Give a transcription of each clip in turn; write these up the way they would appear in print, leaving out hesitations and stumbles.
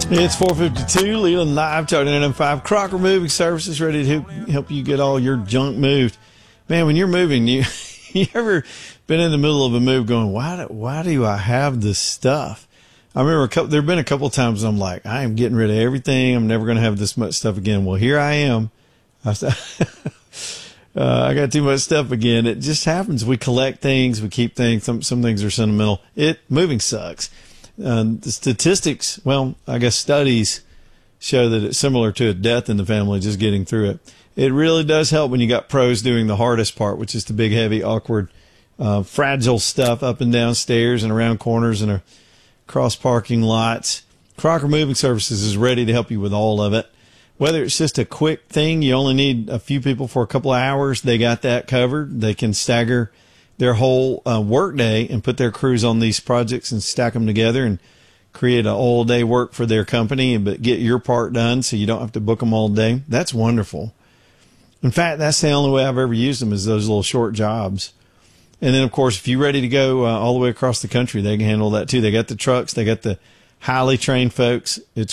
It's 4:52, Leland Live, Talking NM5. Crocker Moving Services, ready to help you get all your junk moved. Man, when you're moving, you ever been in the middle of a move going, why do I have this stuff? I remember there have been a couple of times I'm like, I am getting rid of everything. I'm never going to have this much stuff again. Well, here I am. I got too much stuff again. It just happens. We collect things. We keep things. Some things are sentimental. Moving sucks. The statistics, well, I guess studies show that it's similar to a death in the family, just getting through it. It really does help when you got pros doing the hardest part, which is the big, heavy, awkward, fragile stuff up and down stairs and around corners and across parking lots. Crocker Moving Services is ready to help you with all of it. Whether it's just a quick thing, you only need a few people for a couple of hours, they got that covered. They can stagger their whole work day and put their crews on these projects and stack them together and create an all-day work for their company, but get your part done so you don't have to book them all day. That's wonderful. In fact, that's the only way I've ever used them, is those little short jobs. And then, of course, if you're ready to go all the way across the country, they can handle that too. They got the trucks. They got the highly trained folks. It's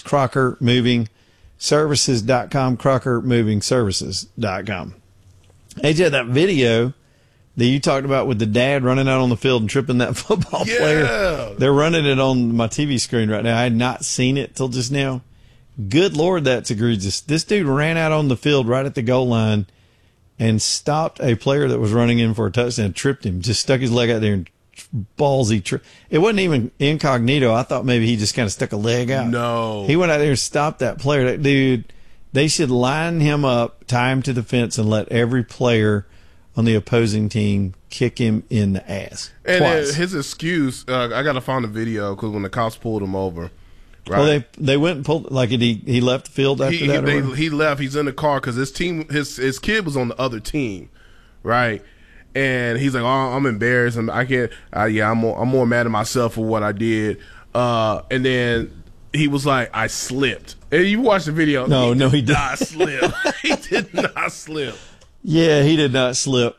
CrockerMovingServices.com, CrockerMovingServices.com. AJ, that video that you talked about with the dad running out on the field and tripping that football player. They're running it on my TV screen right now. I had not seen it till just now. Good Lord, that's egregious. This dude ran out on the field right at the goal line and stopped a player that was running in for a touchdown, tripped him, just stuck his leg out there and ballsy. It wasn't even incognito. I thought maybe he just kind of stuck a leg out. No. He went out there and stopped that player. That dude, they should line him up, tie him to the fence, and let every player on the opposing team kick him in the ass. And twice. His excuse, I got to find the video because when the cops pulled him over, right? Well, they went and pulled, like he left the field after that? He left. He's in the car because his kid was on the other team, right? And he's like, "Oh, I'm embarrassed. And I can't. I'm more mad at myself for what I did." And then he was like, "I slipped." And you watch the video. No, he did not slip. He did not slip. Yeah, he did not slip.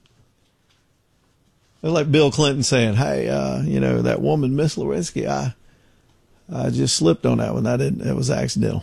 It's like Bill Clinton saying, "Hey, that woman, Miss Lewinsky, I just slipped on that one. I didn't. It was accidental."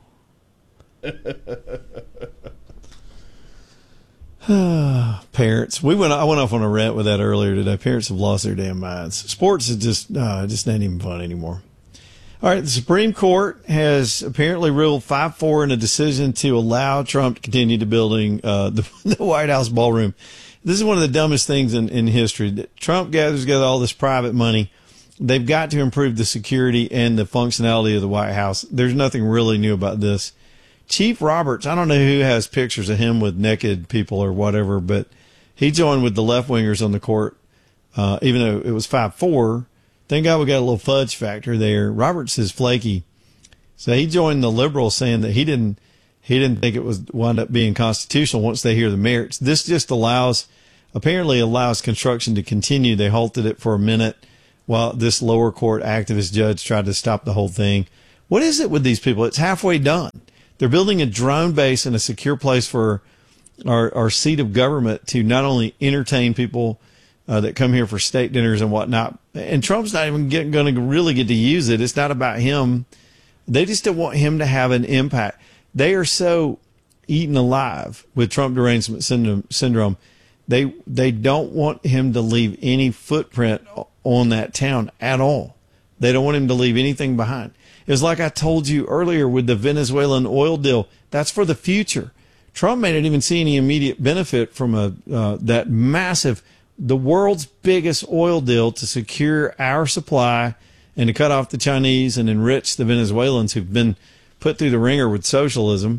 Parents, I went off on a rant with that earlier today. Parents have lost their damn minds. Sports is just not even fun anymore. All right, the Supreme Court has apparently ruled 5-4 in a decision to allow Trump to continue to building the White House ballroom. This is one of the dumbest things in history. Trump gathers together all this private money. They've got to improve the security and the functionality of the White House. There's nothing really new about this. Chief Roberts, I don't know who has pictures of him with naked people or whatever, but he joined with the left-wingers on the court, even though it was 5-4. Thank God we got a little fudge factor there. Roberts is flaky. So he joined the liberals saying that he didn't think it was wound up being constitutional once they hear the merits. This just apparently allows construction to continue. They halted it for a minute while this lower court activist judge tried to stop the whole thing. What is it with these people? It's halfway done. They're building a drone base and a secure place for our seat of government to not only entertain people that come here for state dinners and whatnot. And Trump's not even going to really get to use it. It's not about him. They just don't want him to have an impact. They are so eaten alive with Trump derangement syndrome. They don't want him to leave any footprint on that town at all. They don't want him to leave anything behind. It was like I told you earlier with the Venezuelan oil deal. That's for the future. Trump may not even see any immediate benefit from that massive, the world's biggest oil deal to secure our supply and to cut off the Chinese and enrich the Venezuelans who've been put through the ringer with socialism.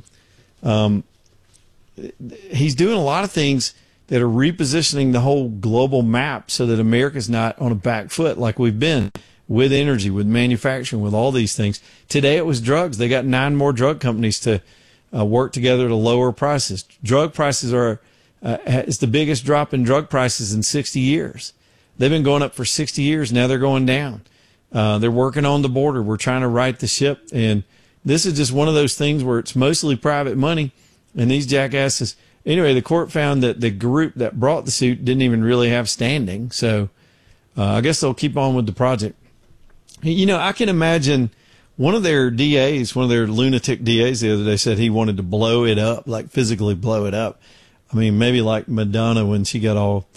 He's doing a lot of things that are repositioning the whole global map so that America's not on a back foot like we've been with energy, with manufacturing, with all these things. Today it was drugs. They got 9 more drug companies to work together to lower prices. Drug prices it's the biggest drop in drug prices in 60 years. They've been going up for 60 years. Now they're going down. They're working on the border. We're trying to right the ship. And this is just one of those things where it's mostly private money. And these jackasses. Anyway, the court found that the group that brought the suit didn't even really have standing. So I guess they'll keep on with the project. I can imagine One of their DAs, one of their lunatic DAs the other day said he wanted to blow it up, like physically blow it up. I mean, maybe like Madonna when she got all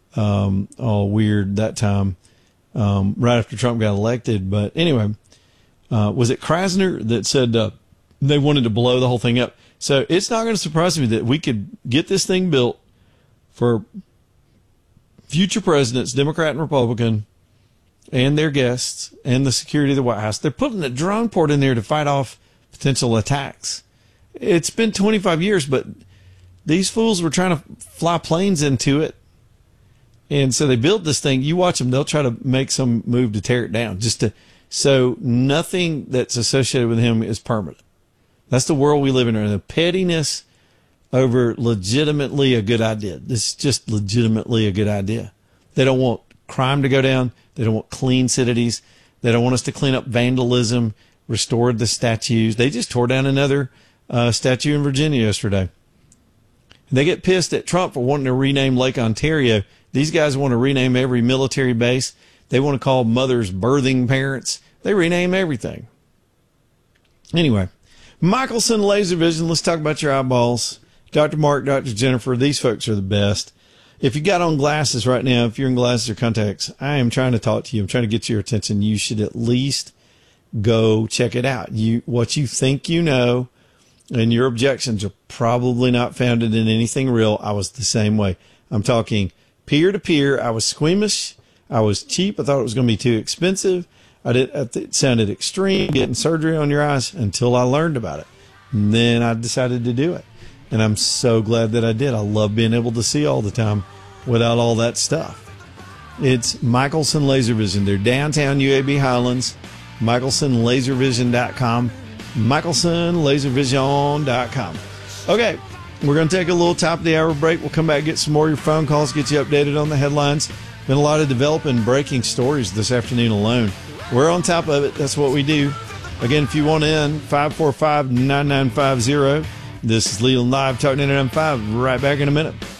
weird that time, right after Trump got elected. But anyway, was it Krasner that said they wanted to blow the whole thing up? So it's not going to surprise me that we could get this thing built for future presidents, Democrat and Republican, and their guests, and the security of the White House. They're putting a drone port in there to fight off potential attacks. It's been 25 years, but these fools were trying to fly planes into it. And so they built this thing. You watch them, they'll try to make some move to tear it down. So nothing that's associated with him is permanent. That's the world we live in. And the pettiness over legitimately a good idea. This is just legitimately a good idea. They don't want crime to go down. They don't want clean cities. They don't want us to clean up vandalism, restore the statues. They just tore down another statue in Virginia yesterday. They get pissed at Trump for wanting to rename Lake Ontario. These guys want to rename every military base. They want to call mothers birthing parents. They rename everything. Anyway, Michelson Laser Vision. Let's talk about your eyeballs. Dr. Mark, Dr. Jennifer, these folks are the best. If you got on glasses right now, if you're in glasses or contacts, I am trying to talk to you. I'm trying to get your attention. You should at least go check it out. What you think you know and your objections are probably not founded in anything real. I was the same way. I'm talking peer-to-peer. I was squeamish. I was cheap. I thought it was going to be too expensive. It sounded extreme, getting surgery on your eyes, until I learned about it. And then I decided to do it. And I'm so glad that I did. I love being able to see all the time without all that stuff. It's Michelson Laser Vision. They're downtown UAB Highlands. MichelsonLaserVision.com. MichelsonLaserVision.com. Okay, we're going to take a little top of the hour break. We'll come back, get some more of your phone calls, get you updated on the headlines. Been a lot of developing breaking stories this afternoon alone. We're on top of it. That's what we do. Again, if you want in, 545-9950. This is Leland Live, Talk 99.5. Right back in a minute.